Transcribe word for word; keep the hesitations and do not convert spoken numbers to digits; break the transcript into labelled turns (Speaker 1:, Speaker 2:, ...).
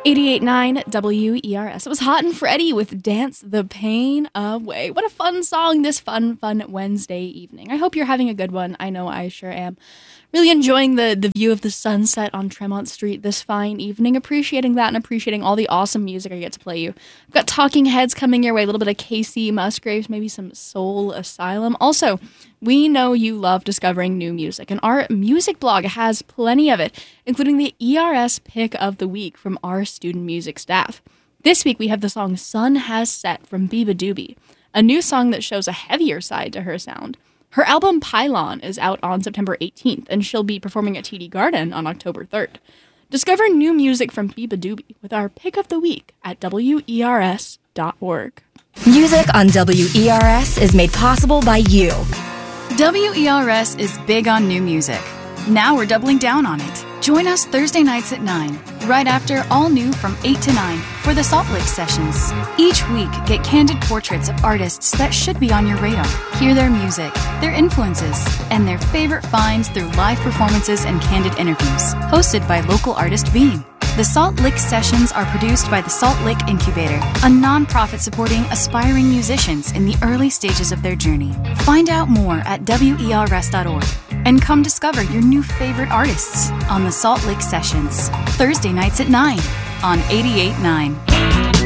Speaker 1: eighty-eight point nine W E R S. It was Hot and Freddie with Dance the Pain Away. What a fun song this fun, fun Wednesday evening. I hope you're having a good one. I know I sure am. Really enjoying the, the view of the sunset on Tremont Street this fine evening. Appreciating that and appreciating all the awesome music I get to play you. I've got Talking Heads coming your way, a little bit of Casey Musgraves, maybe some Soul Asylum. Also, we know you love discovering new music, and our music blog has plenty of it, including the E R S Pick of the Week from our student music staff. This week we have the song Sun Has Set from Biba Doobie, a new song that shows a heavier side to her sound. Her album Pylon is out on September eighteenth, and she'll be performing at T D Garden on October third. Discover new music from Biba Doobie with our Pick of the Week at W E R S dot org.
Speaker 2: Music on W E R S is made possible by you.
Speaker 3: W E R S is big on new music. Now we're doubling down on it. Join us Thursday nights at nine, right after All New from eight to nine for the Salt Lake Sessions. Each week, get candid portraits of artists that should be on your radar. Hear their music, their influences, and their favorite finds through live performances and candid interviews. Hosted by local artist Beam. The Salt Lake Sessions are produced by the Salt Lake Incubator, a nonprofit supporting aspiring musicians in the early stages of their journey. Find out more at W E R S dot org and come discover your new favorite artists on the Salt Lake Sessions, Thursday nights at nine on eighty-eight point nine.